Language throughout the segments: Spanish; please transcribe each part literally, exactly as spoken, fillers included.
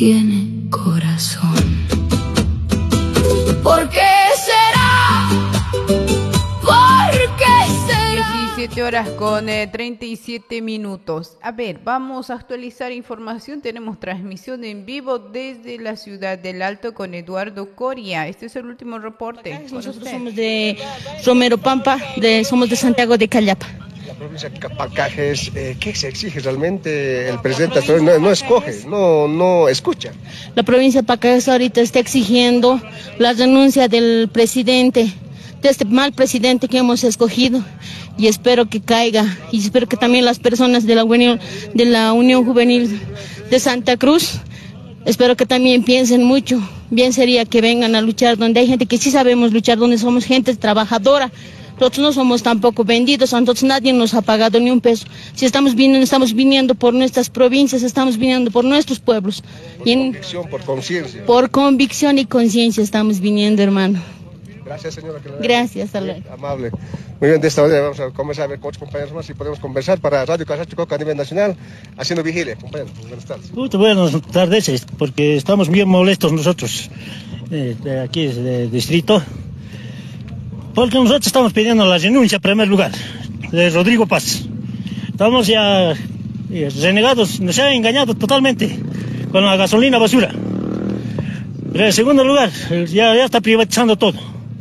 tiene corazón. ¿Por qué será? ¿Por qué será? diecisiete horas con eh, treinta y siete minutos. A ver, vamos a actualizar información. Tenemos transmisión en vivo desde la ciudad del Alto con Eduardo Coria. Este es el último reporte. Nosotros somos de Romero Pampa, de, somos de Santiago de Callapa. La provincia de Pacajes, eh, ¿qué se exige realmente? El presidente hasta hoy no, no escoge, no, no escucha. La provincia de Pacajes ahorita está exigiendo la renuncia del presidente, de este mal presidente que hemos escogido, y espero que caiga, y espero que también las personas de la Unión, de la Unión Juvenil de Santa Cruz, espero que también piensen mucho. Bien sería que vengan a luchar donde hay gente que sí sabemos luchar, donde somos gente trabajadora. Nosotros no somos tampoco vendidos, a nosotros nadie nos ha pagado ni un peso. Si estamos viniendo, estamos viniendo por nuestras provincias, estamos viniendo por nuestros pueblos. Por y en, convicción, por conciencia. Por convicción y conciencia estamos viniendo, hermano. Gracias, señora. Gracias, hasta luego. Amable. Muy bien, de esta manera vamos a comenzar a ver con otros compañeros más y podemos conversar para Radio Casachucoca a nivel nacional, haciendo vigilia. Compañeros, buenas tardes. Muy buenas tardes, porque estamos bien molestos nosotros, eh, de aquí, del distrito. Porque nosotros estamos pidiendo la renuncia en primer lugar de Rodrigo Paz. Estamos ya eh, renegados, nos han engañado totalmente con la gasolina basura. Pero en segundo lugar, ya, ya está privatizando todo.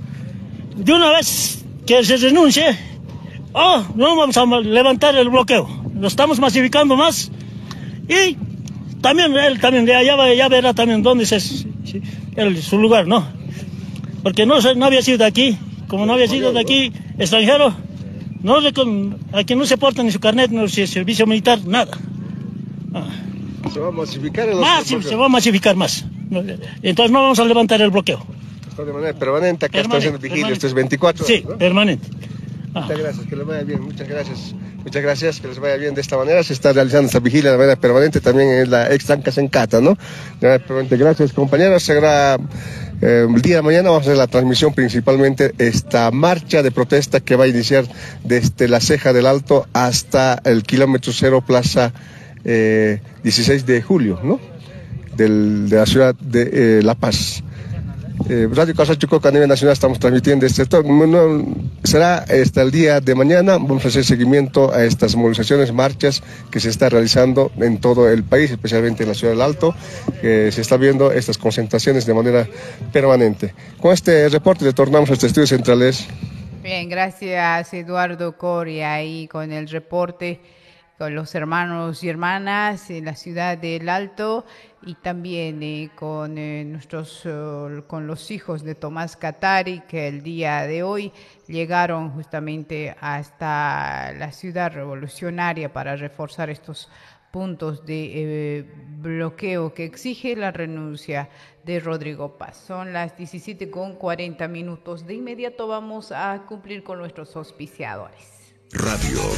De una vez que se renuncie, oh, no vamos a levantar el bloqueo. Lo estamos masificando más. Y también él también ya, ya, ya verá también dónde es el, su lugar, ¿no? Porque no, no había sido de aquí. Como no había sido de aquí, extranjero, no, aquí no se porta ni su carnet, ni su servicio militar, nada. Ah. Se va a masificar el más, sí, se va a masificar más. Entonces no vamos a levantar el bloqueo. Está de manera permanente, acá está haciendo vigilia, esto es veinticuatro horas. Sí, ¿no? Permanente. Ah. Muchas gracias, que les vaya bien, muchas gracias. Muchas gracias, que les vaya bien de esta manera. Se está realizando esta vigilia de manera permanente, también en la ex Tanca Sencata, ¿no? De manera permanente. Gracias, compañeros. Será eh, el día de mañana, vamos a hacer la transmisión principalmente esta marcha de protesta que va a iniciar desde la Ceja del Alto hasta el kilómetro cero, Plaza eh, dieciséis de julio, ¿no? Del, de la ciudad de eh, La Paz. Eh, Radio Casachucoca a nivel nacional estamos transmitiendo este sector. No, será hasta el día de mañana. Vamos a hacer seguimiento a estas movilizaciones, marchas que se está realizando en todo el país, especialmente en la ciudad del Alto. Eh, se está viendo estas concentraciones de manera permanente. Con este reporte retornamos a este estudio centrales. Bien, gracias Eduardo Coria y con el reporte con los hermanos y hermanas en la ciudad del Alto y también eh, con eh, nuestros uh, con los hijos de Tomás Katari, que el día de hoy llegaron justamente hasta la ciudad revolucionaria para reforzar estos puntos de eh, bloqueo que exige la renuncia de Rodrigo Paz. Son las diecisiete con cuarenta minutos. De inmediato vamos a cumplir con nuestros auspiciadores. Radio